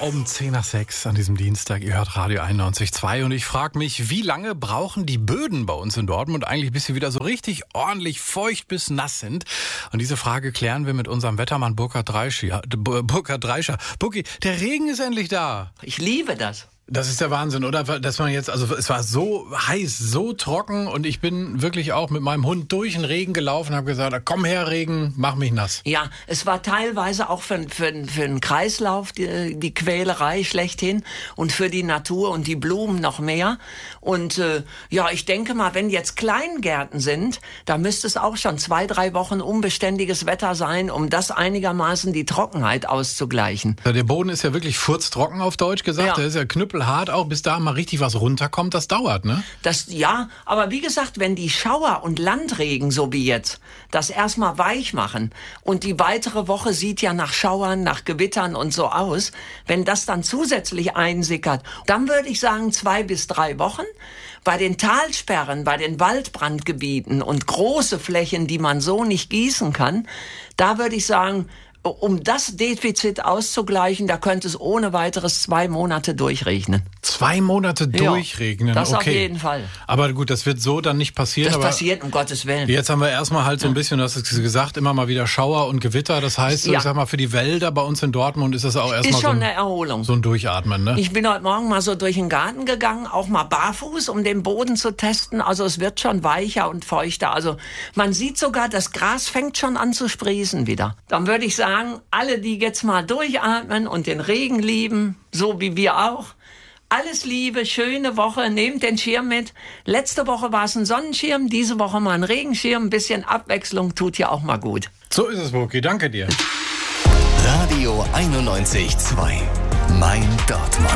Um 10 nach 6 an diesem Dienstag, ihr hört Radio 91.2 und ich frage mich, wie lange brauchen die Böden bei uns in Dortmund eigentlich, bis sie wieder so richtig ordentlich feucht bis nass sind? Und diese Frage klären wir mit unserem Wettermann Burkhard Dreischer. Burki, der Regen ist endlich da. Ich liebe das. Das ist der Wahnsinn, oder? Dass man jetzt, also es war so heiß, so trocken und ich bin wirklich auch mit meinem Hund durch den Regen gelaufen und habe gesagt, komm her Regen, mach mich nass. Ja, es war teilweise auch für den Kreislauf die Quälerei schlechthin und für die Natur und die Blumen noch mehr. Und ich denke mal, wenn jetzt Kleingärten sind, da müsste es auch schon 2-3 Wochen unbeständiges Wetter sein, um das einigermaßen die Trockenheit auszugleichen. Der Boden ist ja wirklich furztrocken auf Deutsch gesagt, der ist ja knüppelhart auch, bis da mal richtig was runterkommt, das dauert, ne? Ja, aber wie gesagt, wenn die Schauer und Landregen, so wie jetzt, das erstmal weich machen und die weitere Woche sieht ja nach Schauern, nach Gewittern und so aus, wenn das dann zusätzlich einsickert, dann würde ich sagen 2 bis 3 Wochen. Bei den Talsperren, bei den Waldbrandgebieten und große Flächen, die man so nicht gießen kann, da würde ich sagen, um das Defizit auszugleichen, da könnte es ohne weiteres 2 Monate durchregnen. 2 Monate durchregnen? Das okay. Auf jeden Fall. Aber gut, das wird so dann nicht passieren. Das passiert, um Gottes Willen. Jetzt haben wir erstmal halt so ein bisschen, du hast es gesagt, immer mal wieder Schauer und Gewitter. Das heißt, ich sag mal, für die Wälder bei uns in Dortmund ist das auch erstmal schon eine Erholung. So ein Durchatmen, ne? Ich bin heute Morgen mal so durch den Garten gegangen, auch mal barfuß, um den Boden zu testen. Also es wird schon weicher und feuchter. Also man sieht sogar, das Gras fängt schon an zu sprießen wieder. Dann würde ich sagen, alle, die jetzt mal durchatmen und den Regen lieben, so wie wir auch, alles Liebe, schöne Woche, nehmt den Schirm mit. Letzte Woche war es ein Sonnenschirm, diese Woche mal ein Regenschirm. Ein bisschen Abwechslung tut ja auch mal gut. So ist es, Burki. Danke dir. Radio 91.2. Mein Dortmund.